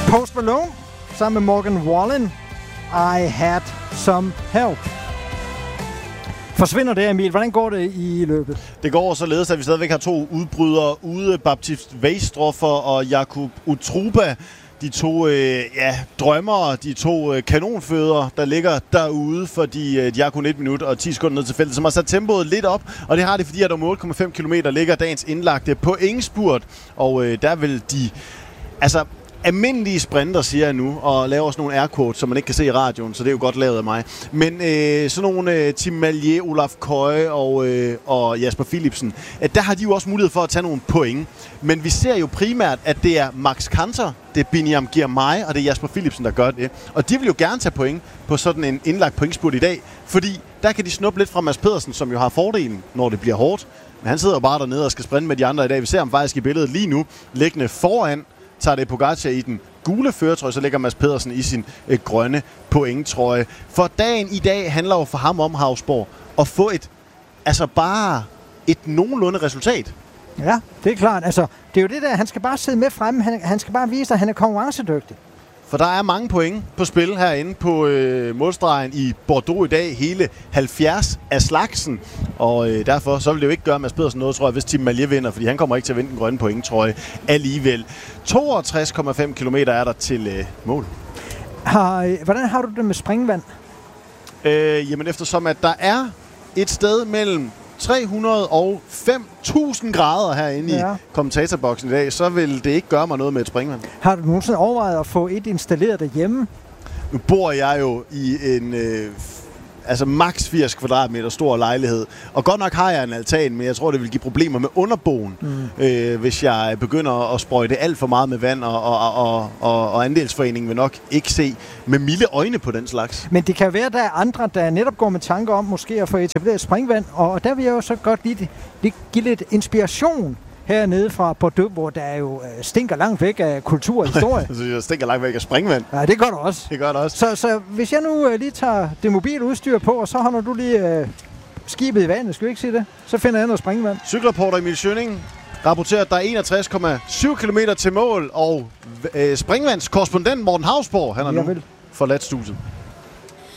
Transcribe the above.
Post Malone sammen med Morgan Wallen. I Had Some Help. Forsvinder det, Emil? Hvordan går det i løbet? Det går således, at vi stadigvæk har 2 udbrydere ude. Baptist Weistroffer og Jakub Utruba. De 2 drømmere, de 2 kanonfødder, der ligger derude, fordi de har kun 1 minut og 10 sekunder ned til feltet, som har sat tempoet lidt op. Og det har det, fordi at om 8,5 km ligger dagens indlagte pointspurt. Og der vil de... almindelige sprinter, siger jeg nu, og laver også nogle air quotes, som man ikke kan se i radioen, så det er jo godt lavet af mig. Men sådan nogle Tim Mallier, Olaf Køje og Jasper Philipsen, der har de jo også mulighed for at tage nogle point. Men vi ser jo primært, at det er Max Kanter, det er Biniam Girmay, og det er Jasper Philipsen, der gør det. Og de vil jo gerne tage point på sådan en indlagt pointspurt i dag, fordi der kan de snuppe lidt fra Mads Pedersen, som jo har fordelen, når det bliver hårdt. Men han sidder jo bare dernede og skal sprinte med de andre i dag. Vi ser ham faktisk i billedet lige nu, liggende foran Tadej Pogačar i den gule førertrøje, så ligger Mads Pedersen i sin grønne pointtrøje. For dagen i dag handler jo for ham om Hausborg at få et nogenlunde resultat. Ja, det er klart. Altså, det er jo det der, han skal bare sidde med fremme. Han skal bare vise, at han er konkurrencedygtig. For der er mange point på spil herinde på målstregen i Bordeaux i dag. Hele 70 af slagsen. Og derfor så vil det jo ikke gøre Mads Pedersen noget, tror jeg, hvis Tim Mallier vinder, fordi han kommer ikke til at vinde den grønne pointtrøje alligevel. 62,5 kilometer er der til mål. Hvordan har du det med springvand? Jamen eftersom at der er et sted mellem 300 og 5.000 grader herinde i kommentatorboksen i dag, så vil det ikke gøre mig noget med et springvand. Har du nogensinde overvejet at få et installeret derhjemme? Nu bor jeg jo i en maks 80 kvadratmeter stor lejlighed. Og godt nok har jeg en altan, men jeg tror, det vil give problemer med underboen, hvis jeg begynder at sprøjte alt for meget med vand, og andelsforeningen vil nok ikke se med milde øjne på den slags. Men det kan være, at der er andre, der netop går med tanker om måske at få etableret springvand, og der vil jeg jo så godt lige give lidt inspiration hernede fra Bordeaux, hvor der jo stinker langt væk af kultur og historie. Det stinker langt væk af springvand. Ja, det gør det også. Det gør det også. Så hvis jeg nu lige tager det mobile udstyr på, og så holder du lige skibet i vandet, skal vi ikke sige det? Så finder jeg noget springvand. Cykelreporter Emil Schønning rapporterer, at der er 61,7 km til mål, og springvandskorrespondent Morten Hausborg, han har nu forladt studiet.